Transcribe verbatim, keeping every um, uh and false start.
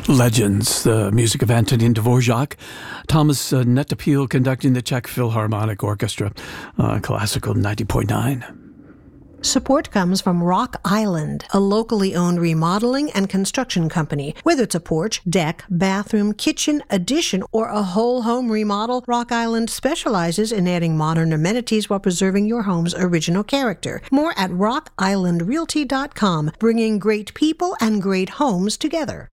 Legends, the music of Antonin Dvorak. Thomas uh, Netapil conducting the Czech Philharmonic Orchestra, uh, Classical ninety point nine. Support comes from Rock Island, a locally owned remodeling and construction company. Whether it's a porch, deck, bathroom, kitchen, addition, or a whole home remodel, Rock Island specializes in adding modern amenities while preserving your home's original character. More at rock island realty dot com, bringing great people and great homes together.